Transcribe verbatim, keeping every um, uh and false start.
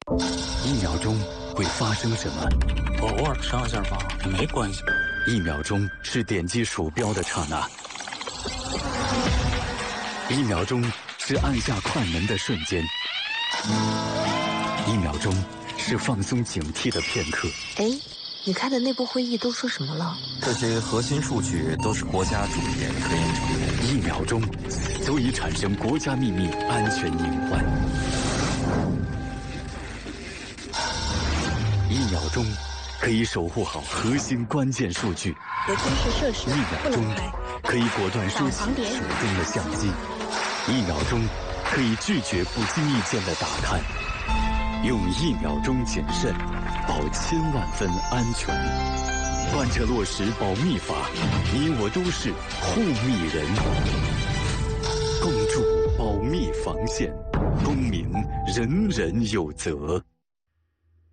一秒钟会发生什么？ 我偶尔上一下网没关系。 一秒钟是点击鼠标的刹那，一秒钟是按下快门的瞬间，一秒钟是放松警惕的片刻。 哎，你开的内部会议都说什么了？ 这些核心数据都是国家重点科研成果。 一秒钟足以产生国家秘密安全隐患。一秒钟可以守护好核心关键数据。 核军事设施一秒钟可以果断收起手中的相机。一秒钟可以拒绝不经意间的打探。用一秒钟谨慎，保千万分安全。贯彻落实保密法，你我都是护密人。共筑保密防线，公民人人有责。